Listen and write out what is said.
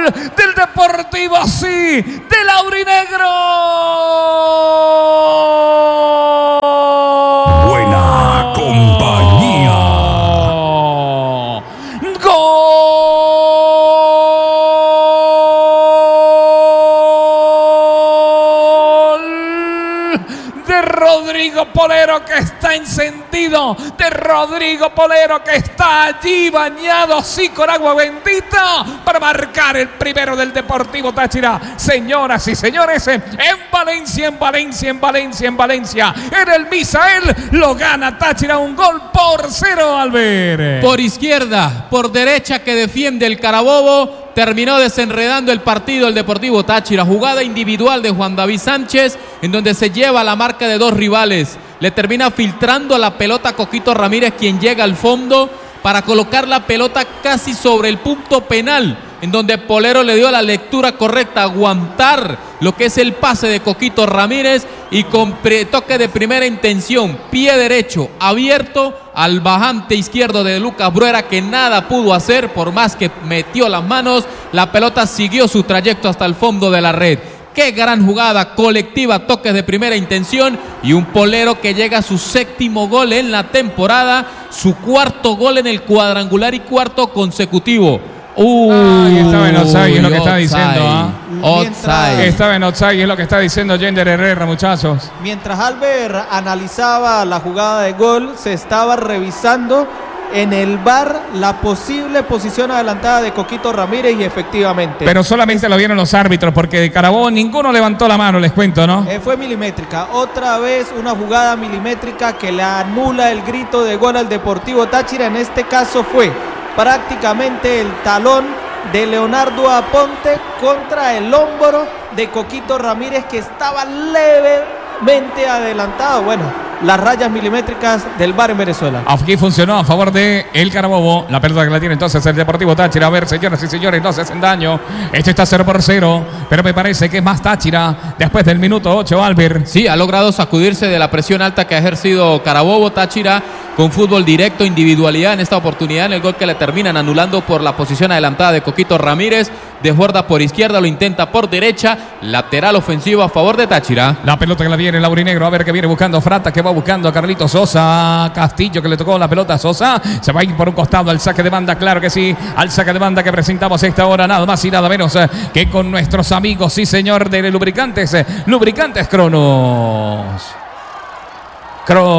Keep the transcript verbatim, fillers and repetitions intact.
del Deportivo, sí, del aurinegro. Buena compañía. De Rodrigo Polero, que está encendido, de Rodrigo Polero, que está allí bañado sí con agua bendita para marcar el primero del Deportivo Táchira. Señoras y señores, en Valencia, en Valencia, en Valencia, en Valencia, en el Misael lo gana Táchira un gol por cero, Albert. Por izquierda, por derecha que defiende el Carabobo. Terminó desenredando el partido el Deportivo Táchira. Jugada individual de Juan David Sánchez, en donde se lleva la marca de dos rivales. Le termina filtrando la pelota a Coquito Ramírez, quien llega al fondo para colocar la pelota casi sobre el punto penal, en donde Polero le dio la lectura correcta, aguantar lo que es el pase de Coquito Ramírez y con toque de primera intención, pie derecho abierto al bajante izquierdo de Lucas Bruera, que nada pudo hacer, por más que metió las manos, la pelota siguió su trayecto hasta el fondo de la red. Qué gran jugada colectiva, toques de primera intención y un Polero que llega a su séptimo gol en la temporada, su cuarto gol en el cuadrangular y cuarto consecutivo. Uh, Ay, estaba en offside, es lo que está diciendo. ¿Ah? Offside. Estaba en offside, es lo que está diciendo Yender Herrera, muchachos. Mientras Albert analizaba la jugada de gol, se estaba revisando en el V A R la posible posición adelantada de Coquito Ramírez y efectivamente. Pero solamente lo vieron los árbitros, porque de Carabobo ninguno levantó la mano, les cuento, ¿no? Eh, fue milimétrica. Otra vez una jugada milimétrica que le anula el grito de gol al Deportivo Táchira. En este caso fue prácticamente el talón de Leonardo Aponte contra el hombro de Coquito Ramírez, que estaba levemente adelantado. Bueno, las rayas milimétricas del V A R en Venezuela. Aquí funcionó a favor de el Carabobo. La pelota que la tiene entonces el Deportivo Táchira. A ver, señoras y señores, no se hacen daño. Esto está cero por cero, pero me parece que es más Táchira después del minuto ocho, Albert. Sí, ha logrado sacudirse de la presión alta que ha ejercido Carabobo. Táchira con fútbol directo, individualidad en esta oportunidad, en el gol que le terminan anulando por la posición adelantada de Coquito Ramírez. Desborda por izquierda, lo intenta por derecha, lateral ofensivo a favor de Táchira. La pelota que la viene el aurinegro, a ver que viene buscando Frata, que va buscando a Carlito Sosa. Castillo, que le tocó la pelota a Sosa, se va a ir por un costado al saque de banda, claro que sí, al saque de banda que presentamos esta hora, nada más y nada menos que con nuestros amigos, sí señor, de Lubricantes, Lubricantes Cronos. Cronos.